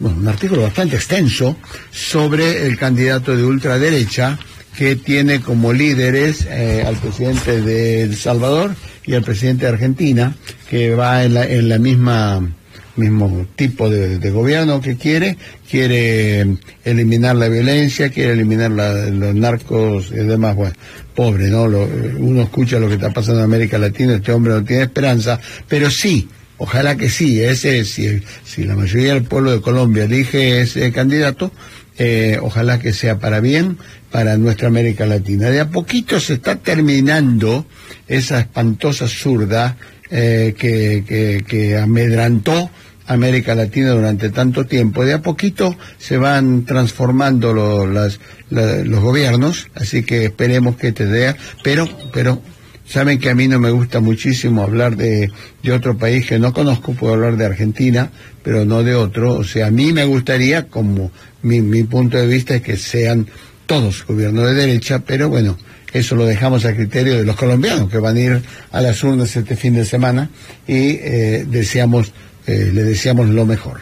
un artículo bastante extenso sobre el candidato de ultraderecha que tiene como líderes al presidente de El Salvador y al presidente de Argentina, que va en la mismo tipo de gobierno que quiere eliminar la violencia, quiere eliminar los narcos y demás. Bueno, pobre, ¿no? Uno escucha lo que está pasando en América Latina, este hombre no tiene esperanza, pero sí, ojalá que sí, si la mayoría del pueblo de Colombia elige ese candidato, ojalá que sea para bien, para nuestra América Latina. De a poquito se está terminando esa espantosa zurda que amedrantó América Latina durante tanto tiempo. De a poquito se van transformando los gobiernos, así que esperemos que te dé, pero saben que a mí no me gusta muchísimo hablar de otro país que no conozco. Puedo hablar de Argentina, pero no de otro. O sea, a mí me gustaría, como mi punto de vista es que sean todos gobiernos de derecha, pero bueno, eso lo dejamos a criterio de los colombianos que van a ir a las urnas este fin de semana y le deseamos lo mejor.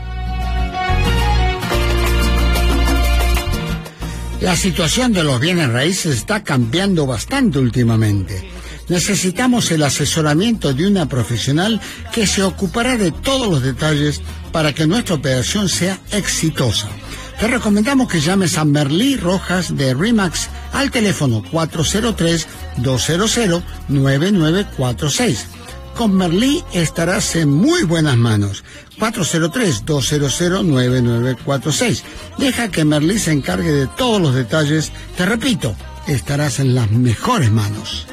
La situación de los bienes raíces está cambiando bastante últimamente. Necesitamos el asesoramiento de una profesional que se ocupará de todos los detalles para que nuestra operación sea exitosa. Te recomendamos que llames a Merlí Rojas de RE/MAX al teléfono 403-200-9946. Con Merlí estarás en muy buenas manos. 403-200-9946. Deja que Merlí se encargue de todos los detalles. Te repito, estarás en las mejores manos.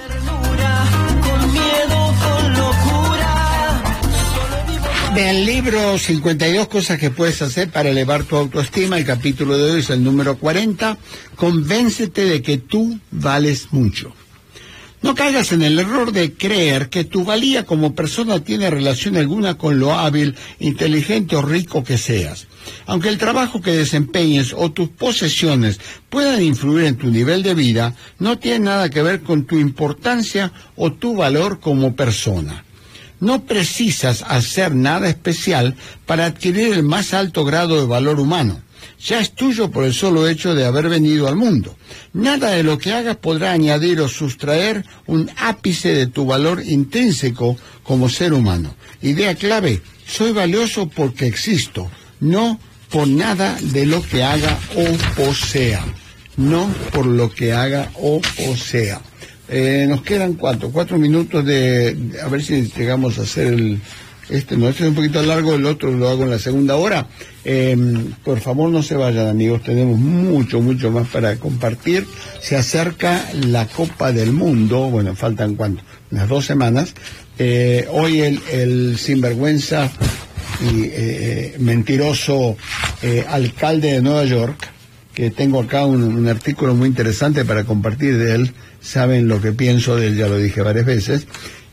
Del libro 52 cosas que puedes hacer para elevar tu autoestima, el capítulo de hoy es el número 40. Convéncete de que tú vales mucho. No caigas en el error de creer que tu valía como persona tiene relación alguna con lo hábil, inteligente o rico que seas. Aunque el trabajo que desempeñes o tus posesiones puedan influir en tu nivel de vida, no tiene nada que ver con tu importancia o tu valor como persona. No precisas hacer nada especial para adquirir el más alto grado de valor humano. Ya es tuyo por el solo hecho de haber venido al mundo. Nada de lo que hagas podrá añadir o sustraer un ápice de tu valor intrínseco como ser humano. Idea clave: soy valioso porque existo, no por nada de lo que haga o posea. No por lo que haga o posea. Nos quedan 4 minutos a ver si llegamos a hacer este es un poquito largo, el otro lo hago en la segunda hora. Por favor, no se vayan, amigos, tenemos mucho más para compartir. Se acerca la Copa del Mundo, bueno, faltan unas 2 semanas. Hoy el sinvergüenza y mentiroso alcalde de Nueva York, que tengo acá un artículo muy interesante para compartir de él, saben lo que pienso de él, ya lo dije varias veces,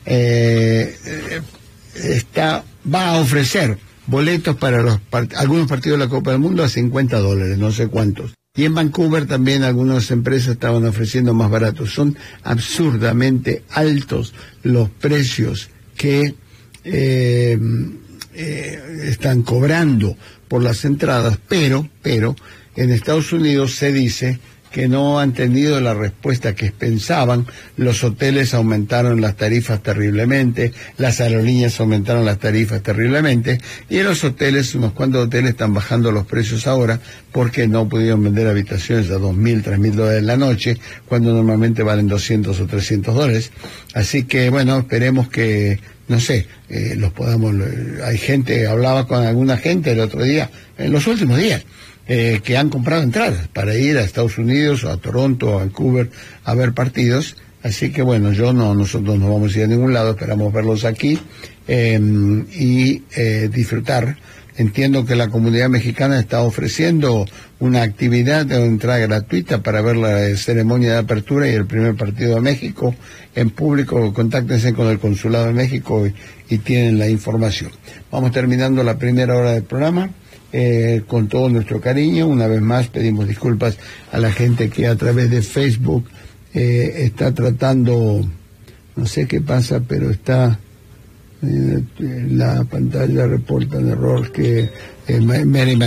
va a ofrecer boletos para algunos partidos de la Copa del Mundo a $50, no sé cuántos. Y en Vancouver también algunas empresas estaban ofreciendo más baratos. Son absurdamente altos los precios que están cobrando por las entradas, pero en Estados Unidos se dice que no han tenido la respuesta que pensaban. Los hoteles aumentaron las tarifas terriblemente, las aerolíneas aumentaron las tarifas terriblemente, y en los hoteles, unos cuantos hoteles están bajando los precios ahora porque no pudieron vender habitaciones a $2,000, $3,000 la noche, cuando normalmente valen $200 o $300. Así que, bueno, esperemos que, no sé, hay gente, hablaba con alguna gente el otro día, en los últimos días, que han comprado entradas para ir a Estados Unidos o a Toronto o a Vancouver a ver partidos. Así que bueno, nosotros no vamos a ir a ningún lado, esperamos verlos aquí y disfrutar. Entiendo que la comunidad mexicana está ofreciendo una actividad de entrada gratuita para ver la ceremonia de apertura y el primer partido de México en público. Contáctense con el Consulado de México y tienen la información. Vamos terminando la primera hora del programa. Con todo nuestro cariño. Una vez más pedimos disculpas a la gente que a través de Facebook está tratando, no sé qué pasa, pero está la pantalla reporta un error que Mary